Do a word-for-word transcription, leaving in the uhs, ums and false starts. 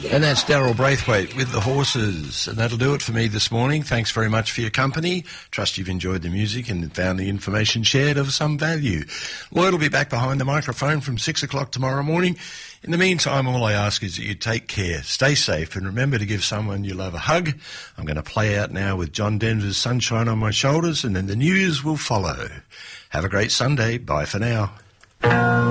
And that's Daryl Braithwaite with The Horses. And that'll do it for me this morning. Thanks very much for your company. Trust you've enjoyed the music and found the information shared of some value. Lloyd will be back behind the microphone from six o'clock tomorrow morning. In the meantime, all I ask is that you take care, stay safe, and remember to give someone you love a hug. I'm going to play out now with John Denver's Sunshine on My Shoulders, and then the news will follow. Have a great Sunday. Bye for now.